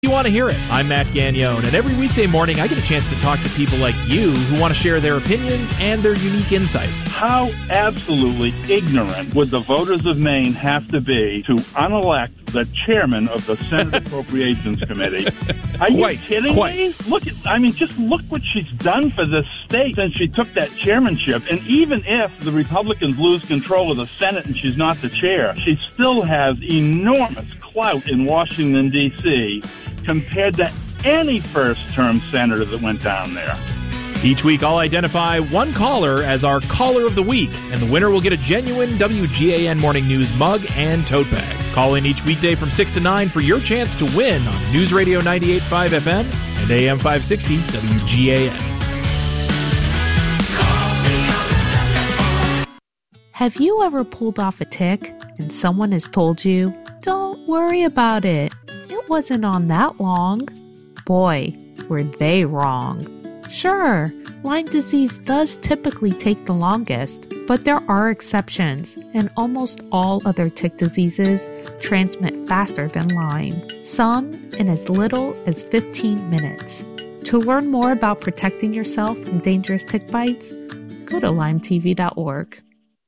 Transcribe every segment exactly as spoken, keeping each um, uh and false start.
You want to hear it. I'm Matt Gagnone, and every weekday morning I get a chance to talk to people like you who want to share their opinions and their unique insights. How absolutely ignorant would the voters of Maine have to be to unelect the chairman of the Senate Appropriations Committee? Are you quite, kidding quite. me? Look at, I mean, just look what she's done for this state since she took that chairmanship. And even if the Republicans lose control of the Senate and she's not the chair, she still has enormous clout in Washington, D C, compared to any first-term senator that went down there. Each week, I'll identify one caller as our Caller of the Week, and the winner will get a genuine W G A N Morning News mug and tote bag. Call in each weekday from six to nine for your chance to win on News Radio ninety-eight point five F M and A M five sixty W G A N. Have you ever pulled off a tick and someone has told you, "Don't worry about it, it wasn't on that long"? Boy, were they wrong. Sure, Lyme disease does typically take the longest, but there are exceptions, and almost all other tick diseases transmit faster than Lyme, some in as little as fifteen minutes. To learn more about protecting yourself from dangerous tick bites, go to lyme t v dot org.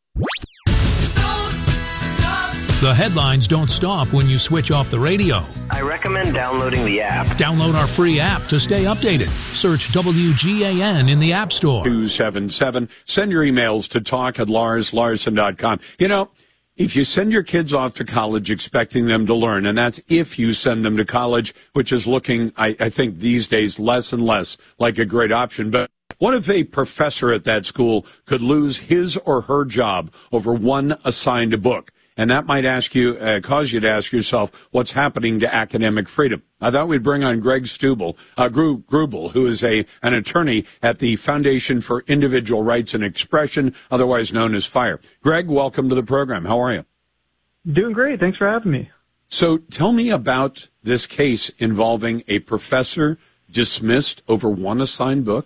The headlines don't stop when you switch off the radio. I recommend downloading the app. Download our free app to stay updated. Search W G A N in the App Store. two seven seven. Send your emails to talk at lars larson dot com. You know, if you send your kids off to college expecting them to learn, and that's if you send them to college, which is looking, I, I think these days, less and less like a great option. But what if a professor at that school could lose his or her job over one assigned book? And that might ask you, uh, cause you to ask yourself, what's happening to academic freedom? I thought we'd bring on Greg Stubel, uh, Gru- Grubel, who is a an attorney at the Foundation for Individual Rights and Expression, otherwise known as FIRE. Greg, welcome to the program. How are you? Doing great. Thanks for having me. So tell me about this case involving a professor dismissed over one assigned book.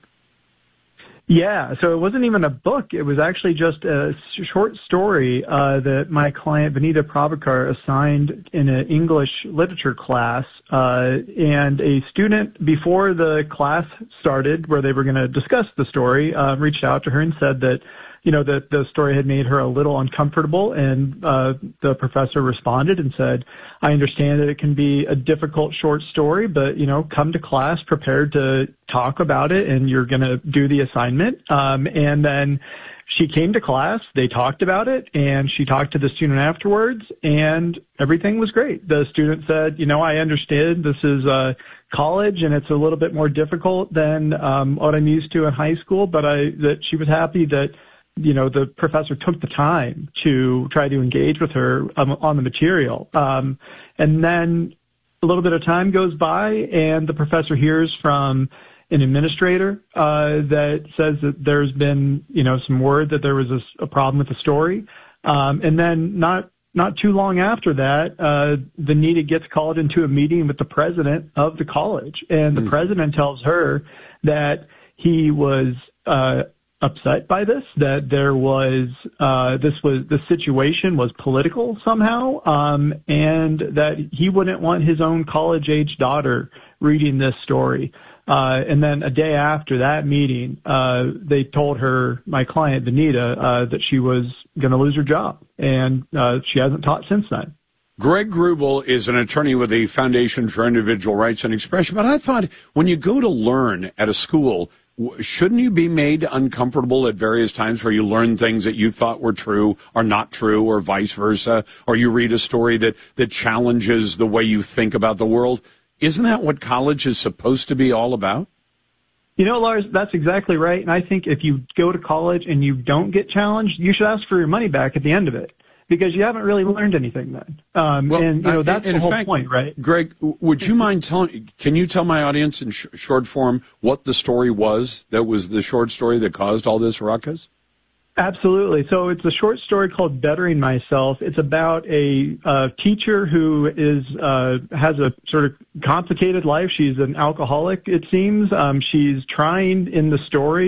Yeah, so it wasn't even a book. It was actually just a short story uh, that my client, Vanita Prabhakar, assigned in an English literature class. Uh, and a student, before the class started, where they were going to discuss the story, uh, reached out to her and said that, you know, that the story had made her a little uncomfortable. And uh, the professor responded and said, "I understand that it can be a difficult short story, but, you know, come to class prepared to talk about it, and you're going to do the assignment." Um, and then she came to class, they talked about it, and she talked to the student afterwards, and everything was great. The student said, you know, "I understood this is uh, college, and it's a little bit more difficult than um, what I'm used to in high school," but I that she was happy that, you know, the professor took the time to try to engage with her um, on the material. Um, and then a little bit of time goes by, and the professor hears from an administrator uh, that says that there's been, you know, some word that there was a, a problem with the story. Um, and then not not too long after that, uh, Vanita gets called into a meeting with the president of the college, and the mm. president tells her that he was uh, upset by this, that there was uh, this was the situation was political somehow, um, and that he wouldn't want his own college-age daughter reading this story. Uh, and then a day after that meeting, uh, they told her, my client, Vanita, uh, that she was going to lose her job. And uh, she hasn't taught since then. Greg Grubel is an attorney with the Foundation for Individual Rights and Expression. But I thought when you go to learn at a school, shouldn't you be made uncomfortable at various times where you learn things that you thought were true or not true, or vice versa, or you read a story that, that challenges the way you think about the world? Isn't that what college is supposed to be all about? You know, Lars, that's exactly right. And I think if you go to college and you don't get challenged, you should ask for your money back at the end of it, because you haven't really learned anything then. Um, well, and, you know, that's in the whole fact, point, right? Greg, would you mind telling, can you tell my audience in sh- short form what the story was that was the short story that caused all this ruckus? Absolutely. So it's a short story called Bettering Myself. It's about a uh, teacher who is uh, has a sort of complicated life. She's an alcoholic, it seems. Um, she's trying in the story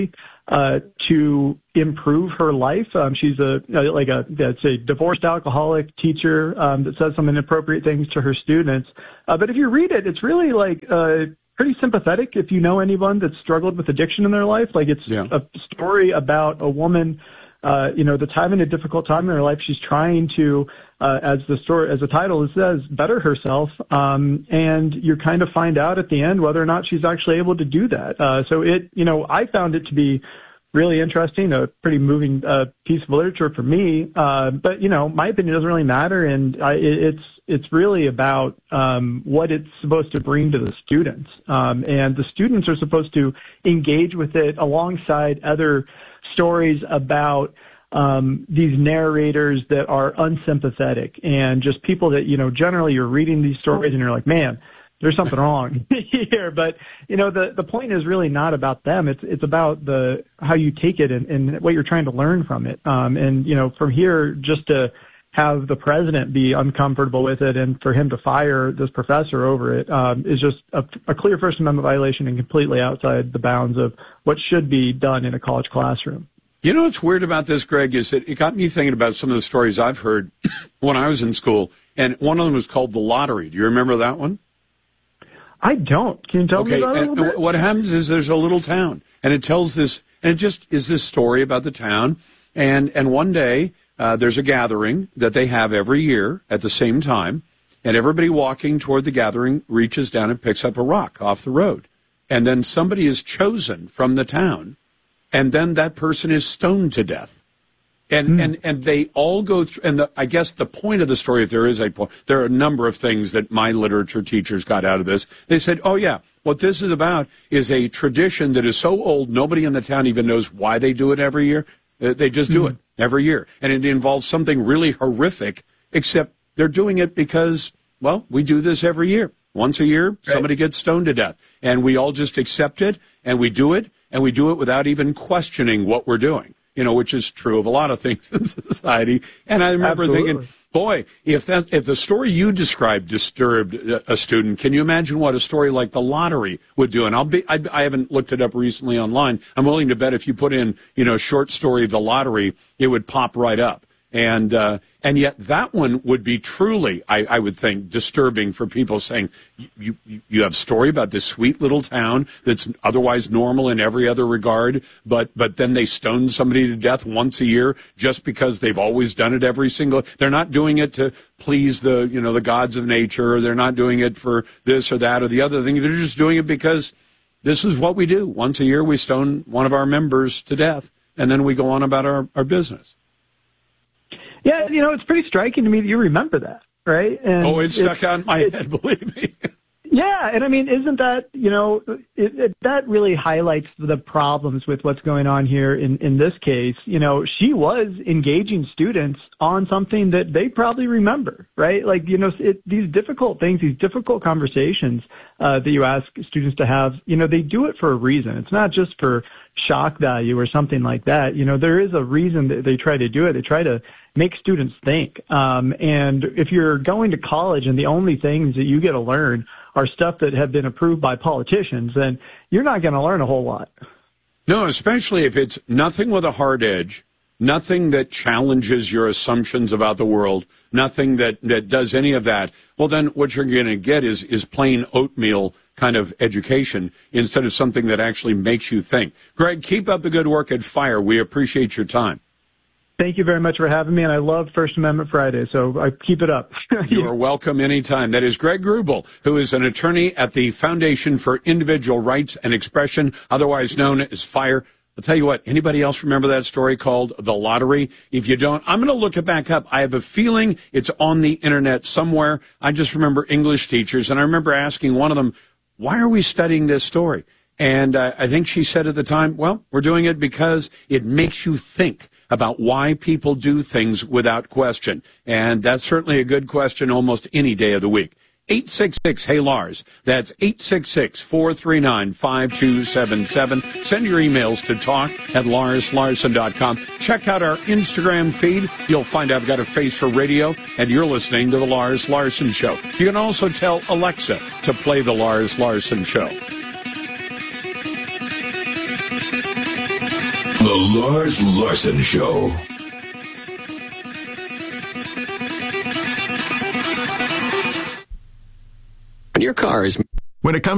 uh, to improve her life. Um, she's a like a that's a divorced alcoholic teacher um, that says some inappropriate things to her students. Uh, but if you read it, it's really like uh, pretty sympathetic. If you know anyone that's struggled with addiction in their life, like it's yeah. a story about a woman, uh, you know, that's having a difficult time in her life. She's trying to, uh, as the story, as the title says, better herself. Um, and you kind of find out at the end whether or not she's actually able to do that. Uh, so it, you know, I found it to be really interesting, a pretty moving uh, piece of literature for me. Uh, but, you know, my opinion doesn't really matter. And I, it's, it's really about um, what it's supposed to bring to the students. Um, and the students are supposed to engage with it alongside other stories about um, these narrators that are unsympathetic and just people that, you know, generally you're reading these stories and you're like, man, there's something wrong here. But, you know, the, the point is really not about them. It's, it's about the, how you take it and, and what you're trying to learn from it. Um, and, you know, from here, just to have the president be uncomfortable with it and for him to fire this professor over it, um, is just a, a clear First Amendment violation and completely outside the bounds of what should be done in a college classroom. You know what's weird about this, Greg, is that it got me thinking about some of the stories I've heard when I was in school. And one of them was called The Lottery. Do you remember that one? I don't. Can you tell okay, me about it a little bit? What happens is there's a little town, and it tells this, and it just is this story about the town. And and one day uh, there's a gathering that they have every year at the same time, and everybody walking toward the gathering reaches down and picks up a rock off the road, and then somebody is chosen from the town, and then that person is stoned to death. And, mm. and, and they all go through, and the, I guess the point of the story, if there is a point, there are a number of things that my literature teachers got out of this. They said, oh yeah, what this is about is a tradition that is so old, nobody in the town even knows why they do it every year. They just do mm. it every year. And it involves something really horrific, except they're doing it because, well, we do this every year. Once a year, right. Somebody gets stoned to death. And we all just accept it, and we do it, and we do it without even questioning what we're doing. You know, which is true of a lot of things in society. And I remember Absolutely. thinking, boy, if that, if the story you described disturbed a student, can you imagine what a story like The Lottery would do? And I'll be, I, I haven't looked it up recently online. I'm willing to bet if you put in, you know, short story The Lottery, it would pop right up. And, uh, and yet that one would be truly, I, I would think, disturbing for people saying, you, you, you have a story about this sweet little town that's otherwise normal in every other regard, but, but then they stone somebody to death once a year just because they've always done it every single, they're not doing it to please the, you know, the gods of nature, or they're not doing it for this or that or the other thing. They're just doing it because this is what we do. Once a year, we stone one of our members to death, and then we go on about our, our business. Yeah, you know, it's pretty striking to me that you remember that, right? And oh, it stuck out in my head, believe me. Yeah, and I mean, isn't that, you know, it, it, that really highlights the problems with what's going on here in, in this case. You know, she was engaging students on something that they probably remember, right? Like, you know, it, these difficult things, these difficult conversations uh, that you ask students to have, you know, they do it for a reason. It's not just for shock value or something like that. You know, there is a reason that they try to do it. They try to make students think. Um, and if you're going to college and the only things that you get to learn are stuff that have been approved by politicians, then you're not going to learn a whole lot. No, especially if it's nothing with a hard edge, nothing that challenges your assumptions about the world, nothing that, that does any of that. Well, then what you're going to get is, is plain oatmeal kind of education instead of something that actually makes you think. Greg, keep up the good work at FIRE. We appreciate your time. Thank you very much for having me, and I love First Amendment Friday, so I keep it up. You are welcome anytime. That is Greg Grubel, who is an attorney at the Foundation for Individual Rights and Expression, otherwise known as FIRE. I'll tell you what, anybody else remember that story called The Lottery? If you don't, I'm going to look it back up. I have a feeling it's on the internet somewhere. I just remember English teachers, and I remember asking one of them, why are we studying this story? And uh, I think she said at the time, well, we're doing it because it makes you think about why people do things without question. And that's certainly a good question almost any day of the week. eight six six, hey Lars. That's eight six six, four three nine, five two seven seven. Send your emails to talk at lars larson dot com. Check out our Instagram feed. You'll find I've got a face for radio, and you're listening to The Lars Larson Show. You can also tell Alexa to play The Lars Larson Show. The Lars Larson Show. When your car is... When it comes